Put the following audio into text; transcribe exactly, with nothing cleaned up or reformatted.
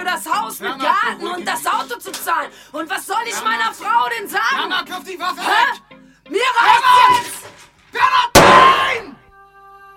für das Haus mit Ja, Marco, Garten ruhig. und das Auto zu zahlen. Und was soll ich Ja, meiner Marco. Frau denn sagen? Ja, Marco, auf die Waffe Hä? weg! Mir reicht